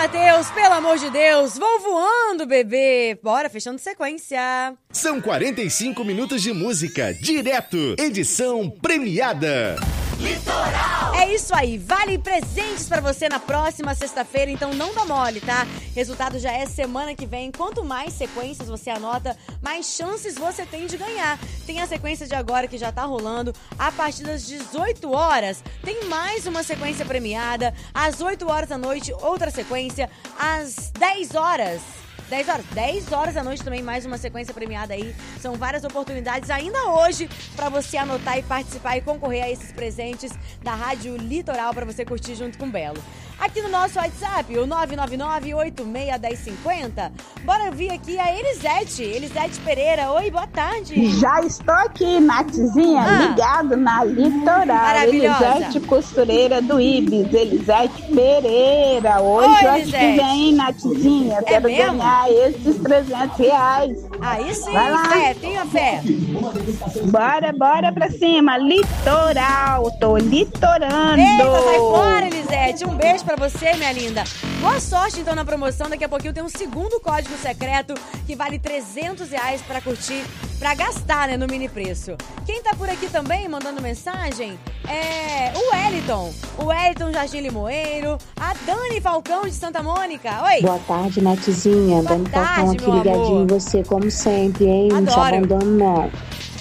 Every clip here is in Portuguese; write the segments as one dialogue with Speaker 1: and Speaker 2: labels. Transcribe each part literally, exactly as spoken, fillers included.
Speaker 1: Mateus, pelo amor de Deus, vou voando, bebê. Bora, fechando sequência.
Speaker 2: São quarenta e cinco minutos de música, direto, edição premiada.
Speaker 1: Litoral! É isso aí, vale presentes pra você na próxima sexta-feira, então não dá mole, tá? Resultado já é semana que vem. Quanto mais sequências você anota, mais chances você tem de ganhar. Tem a sequência de agora que já tá rolando. A partir das dezoito horas, tem mais uma sequência premiada. Às oito horas da noite, outra sequência. Às dez horas... dez horas, dez horas da noite também, mais uma sequência premiada aí. São várias oportunidades ainda hoje pra você anotar e participar e concorrer a esses presentes da Rádio Litoral pra você curtir junto com o Belo. Aqui no nosso WhatsApp, o nove nove nove, oito seis um zero cinco zero. Bora ouvir aqui a Elisete. Elisete Pereira. Oi, boa tarde.
Speaker 3: Já estou aqui, Nathzinha, ah. ligado na Litoral.
Speaker 1: Maravilhosa.
Speaker 3: Elisete Costureira do Ibis. Elisete Pereira. Hoje
Speaker 1: Oi,
Speaker 3: eu acho que vem, Nathzinha.
Speaker 1: É
Speaker 3: Quero
Speaker 1: mesmo?
Speaker 3: ganhar esses trezentos reais.
Speaker 1: Aí sim,
Speaker 3: vai lá.
Speaker 1: fé, tenha fé.
Speaker 3: Bora, bora pra cima. Litoral, tô litorando.
Speaker 1: Eita, sai fora, Elisete. Um beijo pra você, minha linda. Boa sorte, então, na promoção. Daqui a pouquinho tem um segundo código secreto que vale trezentos reais pra curtir, pra gastar, né, no mini preço. Quem tá por aqui também, mandando mensagem, é o Wellington. O Wellington Jardim Limoeiro. A Dani Falcão de Santa Mônica. Oi.
Speaker 4: Boa tarde, Nathzinha.
Speaker 1: Boa
Speaker 4: Dani
Speaker 1: tarde,
Speaker 4: Falcão aqui
Speaker 1: meu
Speaker 4: ligadinho
Speaker 1: amor.
Speaker 4: em você, como sempre, hein? Não te
Speaker 1: Adoro.
Speaker 4: abandono, não.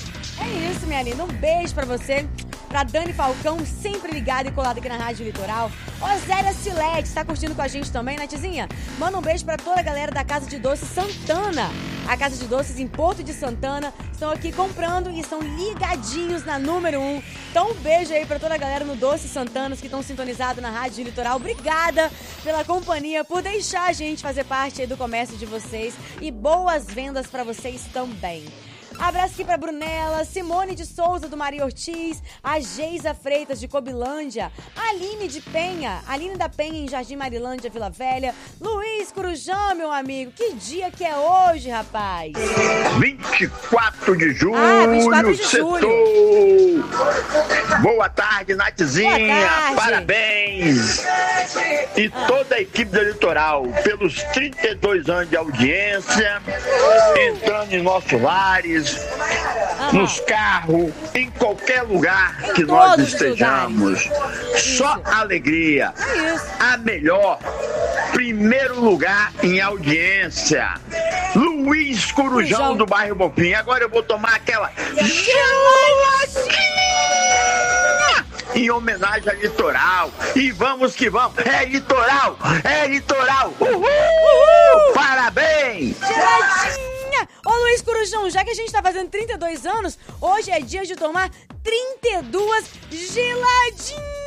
Speaker 1: É isso, minha linda. Um beijo pra você. Pra Dani Falcão, sempre ligada e colada aqui na Rádio Litoral. Osélia Silete, tá curtindo com a gente também, Nathzinha? Manda um beijo pra toda a galera da Casa de Doces Santana. A Casa de Doces em Porto de Santana estão aqui comprando e estão ligadinhos na número um. Então um beijo aí pra toda a galera no Doce Santanas que estão sintonizados na Rádio Litoral. Obrigada pela companhia, por deixar a gente fazer parte aí do comércio de vocês. E boas vendas pra vocês também. Abraço aqui pra Brunella, Simone de Souza do Maria Ortiz, a Geisa Freitas de Cobilândia, Aline de Penha, Aline da Penha em Jardim Marilândia, Vila Velha, Luiz Corujão, meu amigo, que dia que é hoje, rapaz?
Speaker 5: vinte e quatro de julho,
Speaker 1: ah, vinte e quatro de julho.
Speaker 5: Boa tarde, Nathzinha,
Speaker 1: Boa tarde.
Speaker 5: Parabéns! E
Speaker 1: ah.
Speaker 5: toda a equipe da Litoral, pelos trinta e dois anos de audiência, entrando em nossos lares, Uhum. nos carros, em qualquer lugar
Speaker 1: em
Speaker 5: que nós estejamos. Só
Speaker 1: Isso.
Speaker 5: alegria.
Speaker 1: Isso.
Speaker 5: A melhor, primeiro lugar em audiência. Luiz Corujão
Speaker 1: Corujão.
Speaker 5: do bairro Bopim. Agora eu vou tomar aquela geladinha em homenagem à Litoral. E vamos que vamos. É Litoral, é Litoral. Uhul! Uhul! Parabéns!
Speaker 1: Geladinha! Ô Luiz Corujão, já que a gente tá fazendo trinta e dois anos, hoje é dia de tomar trinta e duas geladinhas!